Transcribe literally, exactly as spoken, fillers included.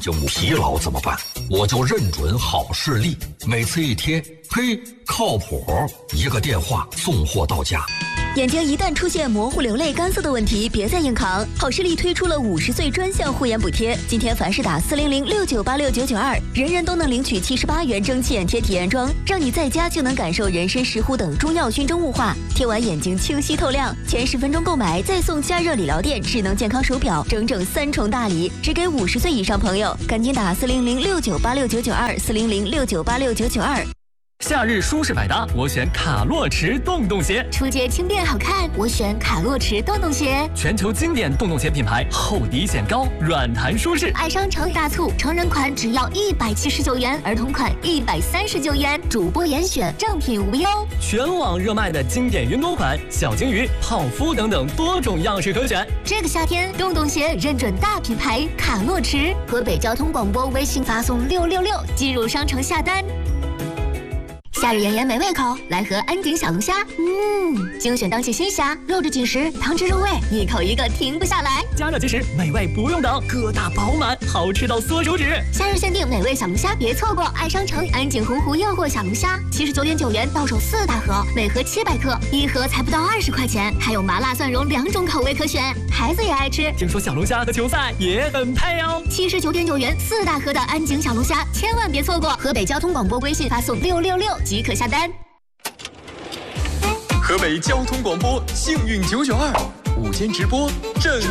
睛无疲劳怎么办？我就认准好视力，每次一贴，嘿，靠谱，一个电话送货到家。 眼睛一旦出现模糊、流泪、干涩的问题，别再硬扛。好视力推出了五十岁专项护眼补贴，今天凡是打四零零六九八六九九二，人人都能领取七十八元蒸汽眼贴体验装，让你在家就能感受人参、石斛等中药熏蒸雾化，贴完眼睛清晰透亮。前十分钟购买再送加热理疗垫、智能健康手表，整整三重大礼，只给五十岁以上朋友。赶紧打四零零六九八六九九二，四零零六九八六九九二。 夏日舒适百搭，我选卡洛驰洞洞鞋； 出街轻便好看，我选卡洛驰洞洞鞋。 全球经典洞洞鞋品牌，厚底显高，软弹舒适。 爱商城大促，成人款只要一百七十九元，儿童款一百三十九元，主播严选，正品无忧。 全网热卖的经典云朵款、小金鱼、泡芙等等多种样式可选。 这个夏天，洞洞鞋认准大品牌卡洛驰。河北交通广播微信发送六六六，进入商城下单。夏日炎炎没胃口，来盒安井小龙虾。嗯，精选当季新虾，肉质紧实，汤汁入味，一口一个停不下来。 加热即食，美味不用等，疙瘩饱满，好吃到缩手指。 夏日限定美味小龙虾，别错过！爱商城安井洪湖诱惑小龙虾，七十九点九元到手四大盒，每盒七百克，一盒才不到二十块钱，还有麻辣蒜蓉两种口味可选，孩子也爱吃。 听说小龙虾和球赛也很配哦。 七十九点九元四大盒的安井小龙虾，千万别错过！河北交通广播微信发送六六六。即可下单。 河北交通广播幸运九九二午间直播正